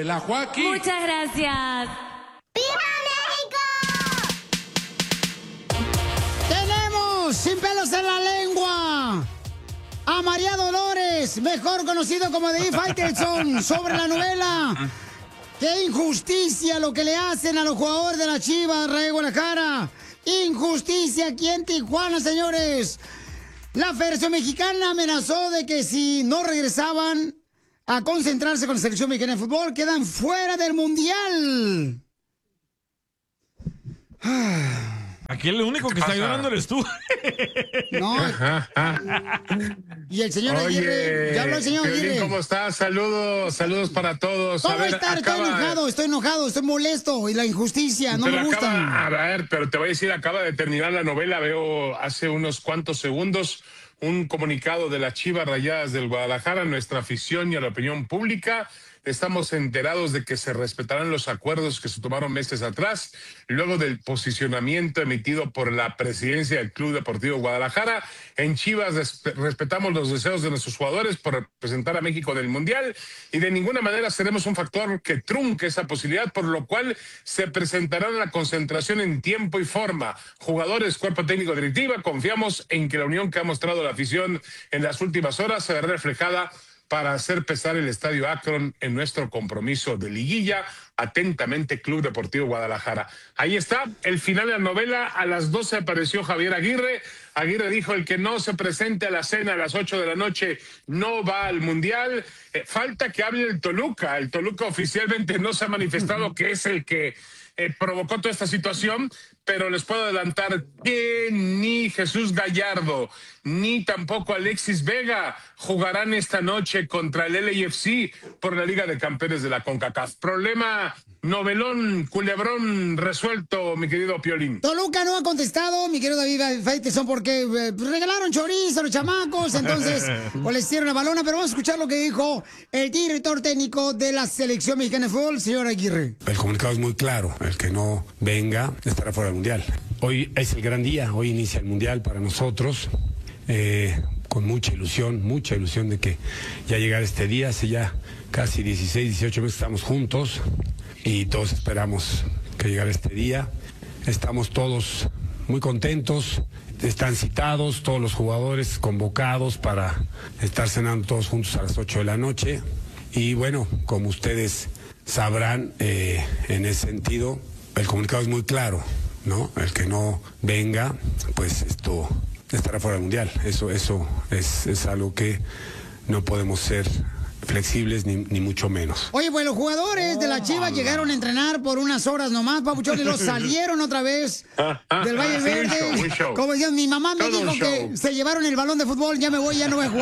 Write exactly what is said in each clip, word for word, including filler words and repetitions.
la Joaquín. Muchas gracias. ¡Viva México! Tenemos sin pelos en la lengua a María Dolores, mejor conocido como Dave Faitelson, sobre la novela ¡Qué injusticia lo que le hacen a los jugadores de la Chivas, Rayo de Guadalajara! ¡Injusticia aquí en Tijuana, señores! La Federación Mexicana amenazó de que si no regresaban a concentrarse con la selección mexicana de fútbol, quedan fuera del Mundial. Aquí el único que está llorando eres tú. No. Y el señor Oye, Aguirre, ya habló el señor Piolín, Aguirre. ¿cómo estás? Saludos, saludos para todos. ¿Cómo A ver, estar? acaba- Estoy enojado, estoy enojado, estoy molesto. Y la injusticia, no Pero me gusta. acaba- a ver, pero te voy a decir, acaba de terminar la novela, veo hace unos cuantos segundos un comunicado de las Chivas Rayadas del Guadalajara, a nuestra afición y a la opinión pública. Estamos enterados de que se respetarán los acuerdos que se tomaron meses atrás, luego del posicionamiento emitido por la presidencia del Club Deportivo Guadalajara. En Chivas res- respetamos los deseos de nuestros jugadores por representar a México en el Mundial y de ninguna manera seremos un factor que trunque esa posibilidad, por lo cual se presentarán a la concentración en tiempo y forma. Jugadores, cuerpo técnico, directiva, confiamos en que la unión que ha mostrado la afición en las últimas horas se verá reflejada para hacer pesar el Estadio Akron en nuestro compromiso de liguilla. Atentamente, Club Deportivo Guadalajara. Ahí está, el final de la novela. A las doce apareció Javier Aguirre. Aguirre dijo, el que no se presente a la cena a las ocho de la noche no va al Mundial. Eh, falta que hable el Toluca. El Toluca oficialmente no se ha manifestado que es el que eh, provocó toda esta situación, pero les puedo adelantar que ni Jesús Gallardo, ni tampoco Alexis Vega jugarán esta noche contra el L A F C por la Liga de Campeones de la CONCACAF. Problema novelón, culebrón resuelto, mi querido Piolín. Toluca no ha contestado, mi querido David Faitelson, porque eh, regalaron chorizo a los chamacos, entonces o les hicieron la balona, pero vamos a escuchar lo que dijo el director técnico de la selección mexicana de fútbol, señor Aguirre. El comunicado es muy claro, el que no venga estará fuera del Mundial. Hoy es el gran día, hoy inicia el Mundial para nosotros, eh, con mucha ilusión, mucha ilusión de que ya llegara este día, hace ya casi dieciséis, dieciocho meses estamos juntos y todos esperamos que llegara este día. Estamos todos muy contentos, están citados todos los jugadores convocados para estar cenando todos juntos a las ocho de la noche y bueno, como ustedes sabrán, eh, en ese sentido, el comunicado es muy claro, ¿no? El que no venga, pues esto estará fuera del Mundial. Eso, eso es, es algo que no podemos ser flexibles ni, ni mucho menos. Oye, pues los jugadores de la Chivas llegaron a entrenar por unas horas nomás, papuchón, y los salieron otra vez del Valle Sí, Verde. un show, un show. Como decían, mi mamá me Todo un dijo que show. se llevaron el balón de fútbol, ya me voy, ya no voy a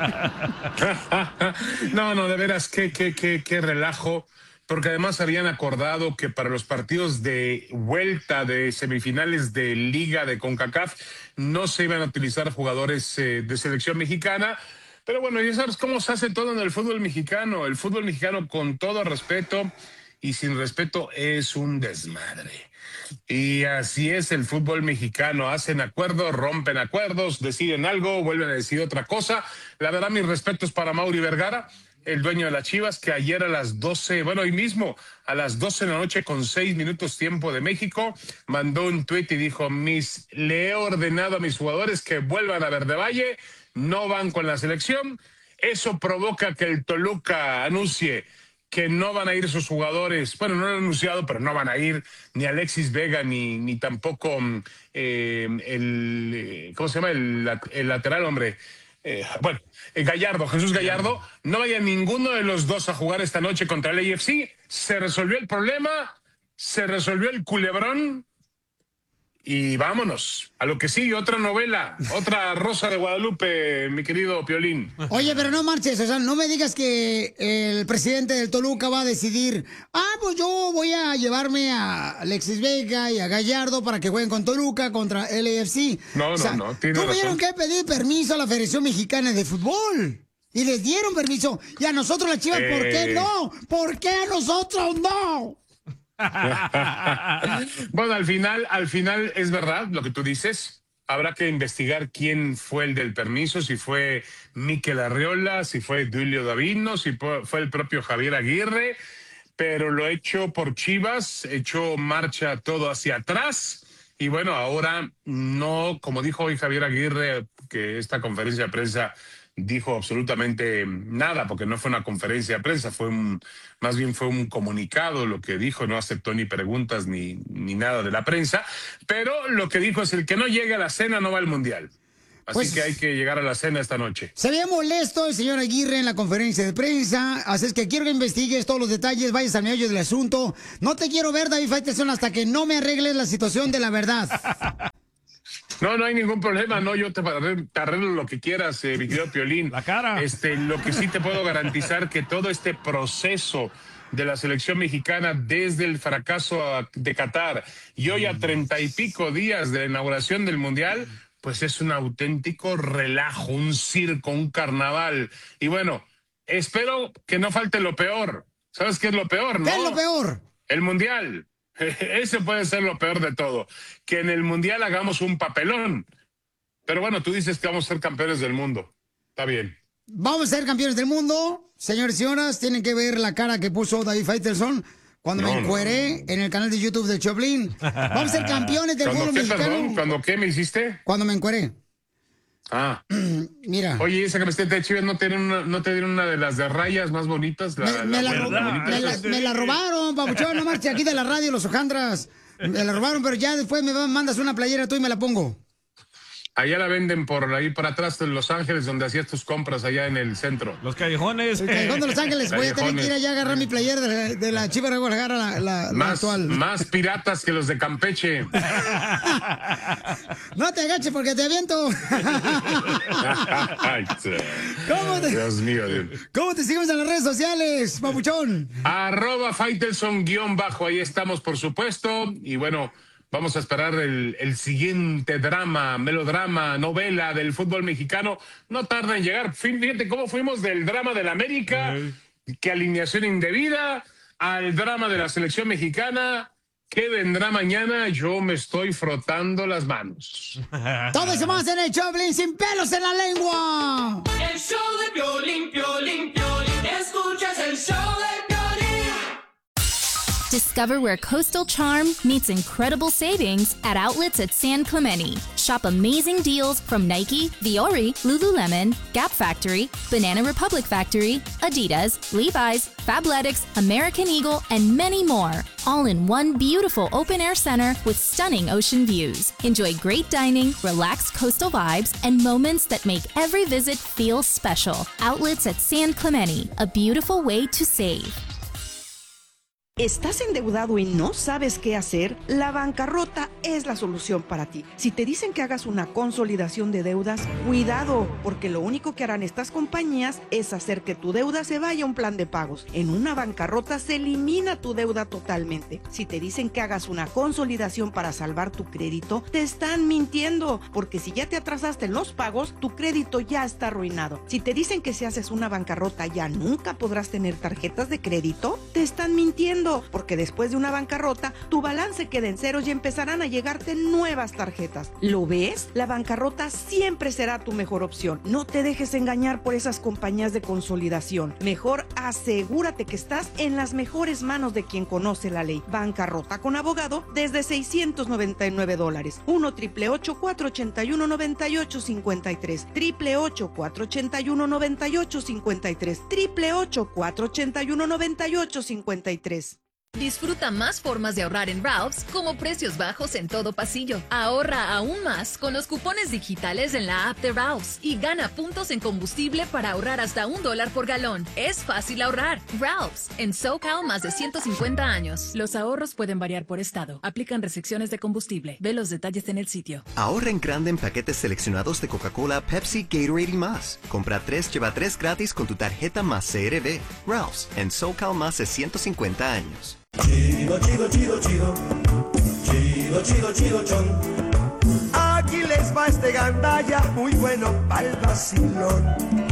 jugar. No, no, de veras, qué, qué, qué, qué relajo, porque además habían acordado que para los partidos de vuelta de semifinales de Liga de CONCACAF no se iban a utilizar jugadores eh, de selección mexicana. Pero bueno, ya sabes cómo se hace todo en el fútbol mexicano. El fútbol mexicano, con todo respeto y sin respeto, es un desmadre. Y así es el fútbol mexicano. Hacen acuerdos, rompen acuerdos, deciden algo, vuelven a decir otra cosa. La verdad, mis respetos para Mauri Vergara, el dueño de las Chivas, que ayer a las doce, bueno, hoy mismo, a las doce de la noche con seis minutos tiempo de México, mandó un tuit y dijo, mis, le he ordenado a mis jugadores que vuelvan a Verde Valle, no van con la selección. Eso provoca que el Toluca anuncie que no van a ir sus jugadores. Bueno, no lo han anunciado, pero no van a ir ni Alexis Vega, ni, ni tampoco eh, el, ¿cómo se llama? El, el lateral, hombre. Eh, bueno, eh, Gallardo, Jesús Gallardo. No vaya ninguno de los dos a jugar esta noche contra el A F C. Se resolvió el problema, se resolvió el culebrón. Y vámonos, a lo que sigue, otra novela, otra Rosa de Guadalupe, mi querido Piolín. Oye, pero no marches, o sea, no me digas que el presidente del Toluca va a decidir, ah, pues yo voy a llevarme a Alexis Vega y a Gallardo para que jueguen con Toluca contra el A F C. No, o sea, no, no, tiene tuvieron razón. que pedir permiso a la Federación Mexicana de Fútbol. Y les dieron permiso. Y a nosotros las Chivas, ¿por qué Eh. no? ¿Por qué a nosotros no? Bueno, al final, al final es verdad lo que tú dices. Habrá que investigar quién fue el del permiso, si fue Mikel Arriola, si fue Duilio Davino, si fue fue el propio Javier Aguirre. pero lo hecho por Chivas, hecho marcha todo hacia atrás. Y bueno, ahora no, como dijo hoy Javier Aguirre, que esta conferencia de prensa dijo absolutamente nada, porque no fue una conferencia de prensa, fue un, más bien fue un comunicado lo que dijo, no aceptó ni preguntas ni, ni nada de la prensa, pero lo que dijo es: el que no llegue a la cena no va al Mundial. Así pues, que hay que llegar a la cena esta noche. Se veía molesto el señor Aguirre en la conferencia de prensa, así es que quiero que investigues todos los detalles, vayas al meollo del asunto. No te quiero ver, David Faitelson, hasta que no me arregles la situación de la verdad. No, no hay ningún problema, no, yo te arreglo, te arreglo lo que quieras, eh, mi querido Piolín. La cara. Este, lo que sí te puedo garantizar que todo este proceso de la selección mexicana desde el fracaso de Qatar y hoy a treinta y pico días de la inauguración del Mundial, pues es un auténtico relajo, un circo, un carnaval. Y bueno, espero que no falte lo peor. ¿Sabes qué es lo peor, no? ¿Qué es lo peor? El Mundial. Ese puede ser lo peor de todo. Que en el Mundial hagamos un papelón. Pero bueno, tú dices que vamos a ser campeones del mundo. Está bien. Vamos a ser campeones del mundo. Señores y señoras, tienen que ver la cara que puso David Faitelson cuando no, me encueré no. en el canal de YouTube de Choplin. Vamos a ser campeones del fútbol mexicano. Perdón? ¿Cuándo qué me hiciste? Cuando me encueré. Ah. Mira. Oye, esa camiseta de Chivas no tiene una, no te dieron una de las de rayas más bonitas. La, me, me, la, la, la, me, la, me la robaron, papuchón, no marche aquí de la radio, los hojandras. Me la robaron, pero ya después me mandas una playera tú y me la pongo. Allá la venden por ahí para atrás de Los Ángeles, donde hacías tus compras allá en el centro. Los callejones. El callejón de Los Ángeles. Voy a tener que ir allá a agarrar mi playera de la, de la Chivas de Guadalajara, la, la, más, la actual. Más piratas que los de Campeche. No te agaches porque te aviento. Ay, ¿Cómo te, Dios mío. Dios. ¿Cómo te seguimos en las redes sociales, papuchón? Arroba Faitelson guión bajo, ahí estamos, por supuesto. Y bueno, vamos a esperar el, el siguiente drama, melodrama, novela del fútbol mexicano. No tarda en llegar. Fíjate cómo fuimos del drama del América, que alineación indebida, al drama de la selección mexicana. ¿Qué vendrá mañana? Yo me estoy frotando las manos. Todo eso más en el Choplin sin pelos en la lengua. El show de Piolín, Piolín, Piolín. Escuchas el show de Piolín. Discover where coastal charm meets incredible savings at outlets at San Clemente. Shop amazing deals from Nike, Viore, Lululemon, Gap Factory, Banana Republic Factory, Adidas, Levi's, Fabletics, American Eagle, and many more. All in one beautiful open-air center with stunning ocean views. Enjoy great dining, relaxed coastal vibes, and moments that make every visit feel special. Outlets at San Clemente, a beautiful way to save. ¿Estás endeudado y no sabes qué hacer? La bancarrota es la solución para ti. Si te dicen que hagas una consolidación de deudas, cuidado, porque lo único que harán estas compañías es hacer que tu deuda se vaya a un plan de pagos. En una bancarrota se elimina tu deuda totalmente. Si te dicen que hagas una consolidación para salvar tu crédito, te están mintiendo, porque si ya te atrasaste en los pagos, tu crédito ya está arruinado. Si te dicen que si haces una bancarrota ya nunca podrás tener tarjetas de crédito, te están mintiendo, porque después de una bancarrota, tu balance queda en ceros y empezarán a llegarte nuevas tarjetas. ¿Lo ves? La bancarrota siempre será tu mejor opción. No te dejes engañar por esas compañías de consolidación. Mejor asegúrate que estás en las mejores manos de quien conoce la ley. Bancarrota con abogado desde seiscientos noventa y nueve dólares. uno, triple ocho, cuatro ochenta y uno, noventa y ocho cincuenta y tres. Triple ocho, cuatro ochenta y uno, noventa y ocho cincuenta y tres. Triple ocho, cuatro ochenta y uno, noventa y ocho cincuenta y tres. Disfruta más formas de ahorrar en Ralph's, como precios bajos en todo pasillo. Ahorra aún más con los cupones digitales en la app de Ralph's y gana puntos en combustible para ahorrar hasta un dólar por galón. Es fácil ahorrar. Ralph's, en SoCal más de ciento cincuenta años. Los ahorros pueden variar por estado. Aplican restricciones de combustible. Ve los detalles en el sitio. Ahorra en grande en paquetes seleccionados de Coca-Cola, Pepsi, Gatorade y más. Compra tres, lleva tres gratis con tu tarjeta más C R B. Ralph's, en SoCal más de ciento cincuenta años. Chido, chido, chido, chido. Chido, chido, chido, chon. Aquí les va este gandalla, muy bueno pa'l vacilón.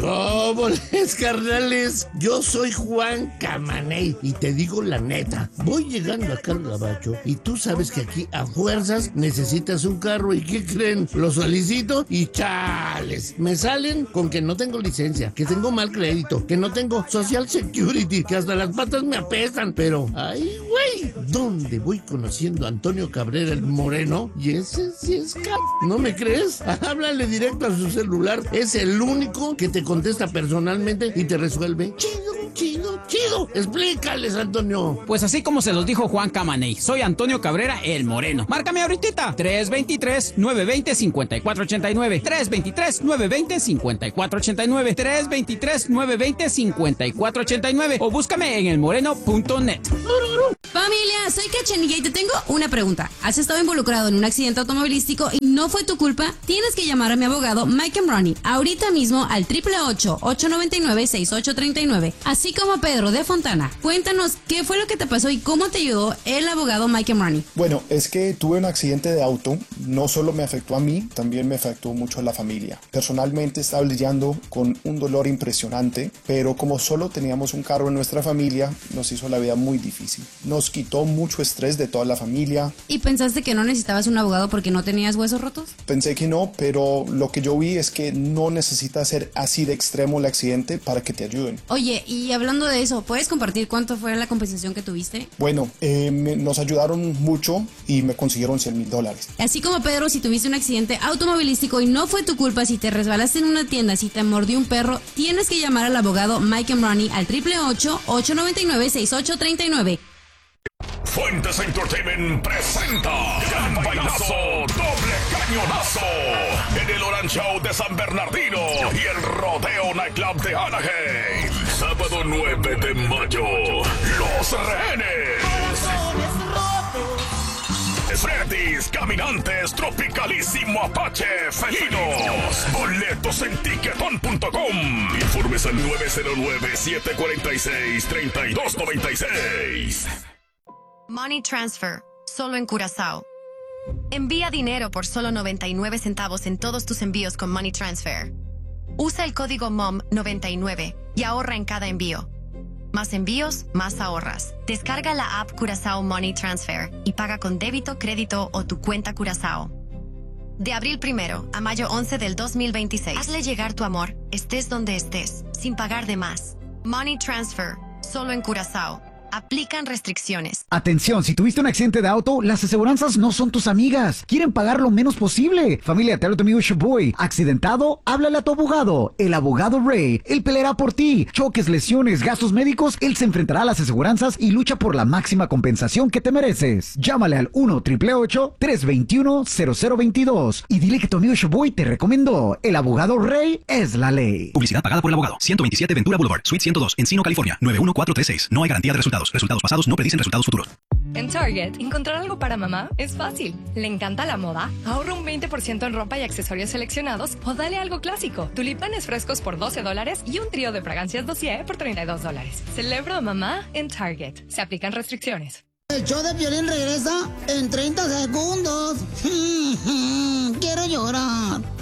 ¿Cómo les, carnales? Yo soy Juan Camaney y te digo la neta. Voy llegando acá al gabacho y tú sabes que aquí a fuerzas necesitas un carro. ¿Y qué creen? Lo solicito y chales. Me salen con que no tengo licencia, que tengo mal crédito, que no tengo Social Security, que hasta las patas me apestan. Pero, ay, güey, ¿dónde voy conociendo a Antonio Cabrera el Moreno? Y ese sí es c... ¿No me crees? Háblale directo a su celular. Es el único que te contesta personalmente y te resuelve. Chido, chido, chido. Explícales, Antonio. Pues así como se los dijo Juan Camaney, soy Antonio Cabrera el Moreno. Márcame ahorita. tres dos tres, nueve dos cero, cinco cuatro ocho nueve. tres dos tres, nueve dos cero, cinco cuatro ocho nueve. tres dos tres, nueve dos cero, cinco cuatro ocho nueve. O búscame en elmoreno punto net. Familia, soy Cachanilla y te tengo una pregunta. ¿Has estado involucrado en un accidente automovilístico y no fue tu culpa? Tienes que llamar a mi abogado Mike Emrani ahorita mismo al triple ocho, ocho nueve nueve, seis ocho tres nueve, así como a Pedro de Fontana. Cuéntanos qué fue lo que te pasó y cómo te ayudó el abogado Mike Emrani. Bueno, es que tuve un accidente de auto. No solo me afectó a mí, también me afectó mucho a la familia. Personalmente estaba lidiando con un dolor impresionante, pero como solo teníamos un carro en nuestra familia, nos hizo la vida muy difícil. Nos quitó mucho estrés de toda la familia. ¿Y pensaste que no necesitabas un abogado porque no tenías huesos rotos? Pensé que no, pero lo que yo vi es que no necesita ser así de extremo el accidente para que te ayuden. Oye, y hablando de eso, ¿puedes compartir cuánto fue la compensación que tuviste? Bueno, eh, me, nos ayudaron mucho y me consiguieron cien mil dólares. Así como Pedro, si tuviste un accidente automovilístico y no fue tu culpa, si te resbalaste en una tienda, si te mordió un perro, tienes que llamar al abogado Mike Emrani al triple ocho, ocho nueve nueve, seis ocho tres nueve. Fuentes Entertainment presenta Gran Bailazo Doble Cañonazo en el Orange Show de San Bernardino y el Rodeo Nightclub de Anaheim. Sábado nueve de mayo, Los Rehenes, Freddy's, Caminantes, Tropicalísimo Apache, Felinos. Boletos en tiquetón punto com. Informes al nueve cero nueve, siete cuatro seis, tres dos nueve seis. Money Transfer, solo en Curazao. Envía dinero por solo noventa y nueve centavos en todos tus envíos con Money Transfer. Usa el código M O M noventa y nueve y ahorra en cada envío. Más envíos, más ahorras. Descarga la app Curazao Money Transfer y paga con débito, crédito o tu cuenta Curazao. De abril primero a mayo once del dos mil veintiséis, hazle llegar tu amor, estés donde estés, sin pagar de más. Money Transfer, solo en Curazao. Aplican restricciones. Atención, si tuviste un accidente de auto, las aseguranzas no son tus amigas. Quieren pagar lo menos posible. Familia, te habla tu amigo Shaboy. Accidentado, háblale a tu abogado. El abogado Ray. Él peleará por ti. Choques, lesiones, gastos médicos, él se enfrentará a las aseguranzas y lucha por la máxima compensación que te mereces. Llámale al uno, ocho ocho ocho, tres dos uno, cero cero dos dos y dile que tu amigo Shaboy te recomendó. El abogado Ray es la ley. Publicidad pagada por el abogado. ciento veintisiete Ventura Boulevard, Suite ciento dos, Encino, California, nueve uno cuatro tres seis. No hay garantía de resultados. Resultados pasados no predicen resultados futuros. En Target, encontrar algo para mamá es fácil. ¿Le encanta la moda? Ahorra un veinte por ciento en ropa y accesorios seleccionados o dale algo clásico. Tulipanes frescos por doce dólares y un trío de fragancias dossier por treinta y dos dólares. Celebra a mamá en Target. Se aplican restricciones. El show de Piolín regresa en treinta segundos. Quiero llorar.